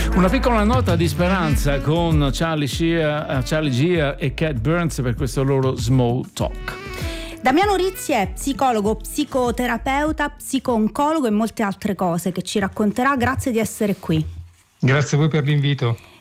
Una piccola nota di speranza con Charlie Gear e Cat Burns per questo loro Small Talk. Damiano Rizzi è psicologo, psicoterapeuta, psico-oncologo e molte altre cose che ci racconterà. Grazie di essere qui. Grazie a voi per l'invito.